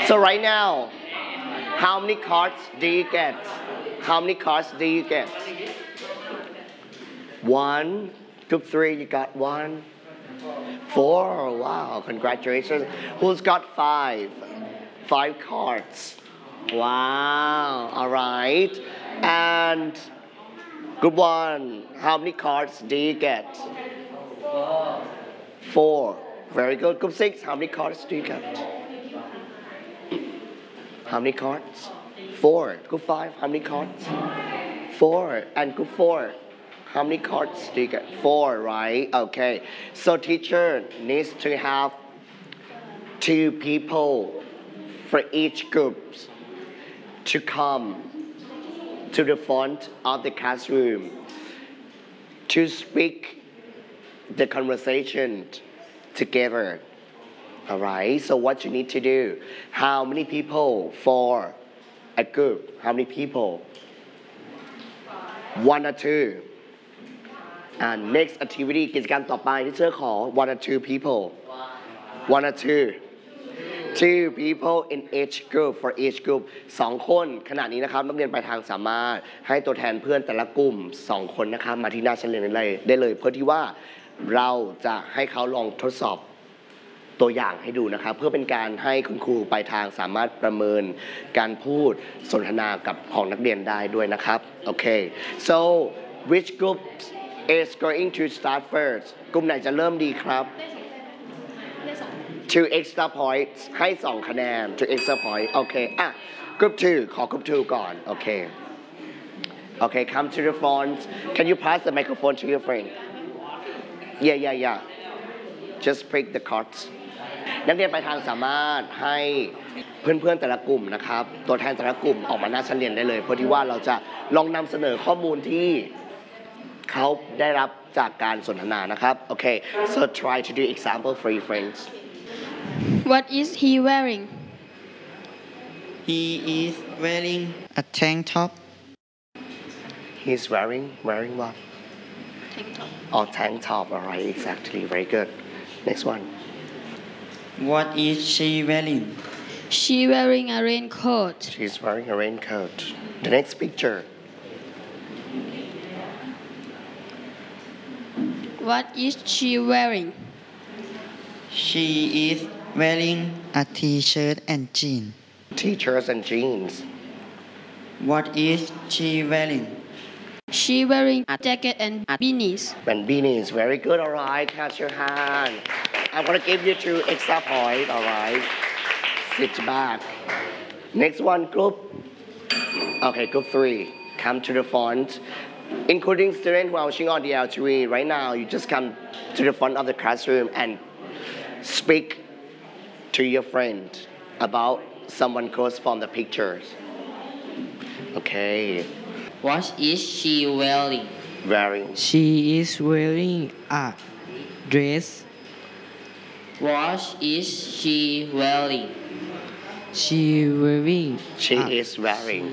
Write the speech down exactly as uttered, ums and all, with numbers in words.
So right now, how many cards do you get? How many cards do you get? One, group three, you got one. Four, wow, congratulations. Who's got five? Five cards. Wow, all right. And group one, how many cards do you get? Four. Very good. Group six, how many cards do you get? How many cards? Four. Group five, how many cards? Four. And group four, how many cards do you get? Four, right? Okay. So teacher needs to have two people for each group to come to the front of the classroom to speak the conversation together. All right, so what you need to do, how many people for a group? How many people? One or two. And next activity กิจกรรมต่อไปที่เชื่อขอ one or two people one or two two people in each group for each group สองคนขณะนี้นะครับนักเรียนปลายทางสามารถให้ตัวแทนเพื่อนแต่ละกลุ่มสองคนนะครับมาที่หน้าชั้นเรียนได้เลยได้เลยเพื่อที่ว่าเราจะให้เขาลองทดสอบตัวอย่างให้ดูนะครับเพื่อเป็นการให้คุณครูปลายทางสามารถประเมินการพูดสนทนากับของนักเรียนได้ด้วยนะครับโอเค so which group is going to start first กลุ่มไหนจะเริ่มดีครับ two extra points ให้สองคะแนน two extra point โอเคอ่ะ group two ขอ group two ก่อนโอเค okay come to the front can you pass the microphone to your friend yeah yeah yeah just pick the cards นักเรียนปลายทางสามารถให้เพื่อนๆแต่ละกลุ่มนะครับตัวแทนแต่ละกลุ่มออกมาหน้าชั้นเรียนได้เลยเพื่อที่ว่าเราจะลองนำเสนอข้อมูลที่เขาได้รับจากการสนทนานะครับโอเค so try to do example for your friends What is he wearing? He is wearing a tank top. He's wearing wearing what? Tank top. Oh, tank top. All right, exactly. Very good. Next one. What is she wearing? She wearing a raincoat. She's wearing a raincoat. The next picture. What is she wearing? She is wearing a t-shirt and jeans. T-shirts and jeans. What is she wearing? She wearing a jacket and beanies. And beanies. Very good. All right. Catch your hand. I'm going to give you two extra points. All right. Sit back. Next one, group. Okay, group three. Come to the front. Including students who are watching on the L T V right now, you just come to the front of the classroom and speak to your friend about someone close from the pictures. Okay. What is she wearing? Wearing. She is wearing a dress. What is she wearing? She wearing She a is wearing.